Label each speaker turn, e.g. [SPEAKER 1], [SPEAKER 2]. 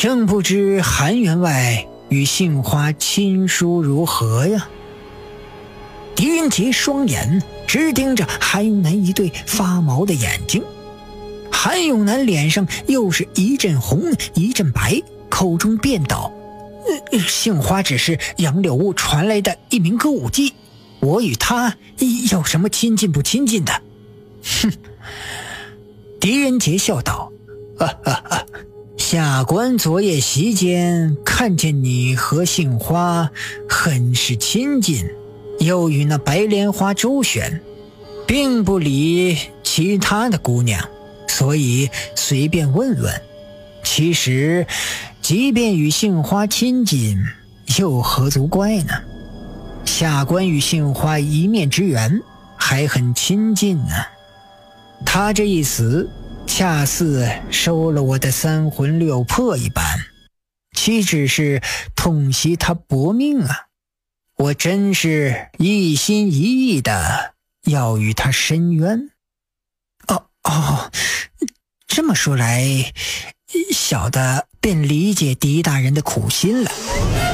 [SPEAKER 1] 正不知韩员外与杏花亲疏如何呀？狄仁杰双眼直盯着韩永南一对发毛的眼睛，韩永南脸上又是一阵红一阵白，口中辩道：杏花只是杨柳屋传来的一名歌舞伎，我与他有什么亲近不亲近的？哼！狄仁杰笑道：下官昨夜席间看见你和杏花很是亲近，又与那白莲花周旋，并不理其他的姑娘，所以随便问问。其实即便与杏花亲近，又何足怪呢？下官与杏花一面之缘，还很亲近呢。他这一死，恰似收了我的三魂六魄一般，岂止是痛惜他薄命啊！我真是一心一意的要与他申冤。这么说来，小的便理解狄大人的苦心了。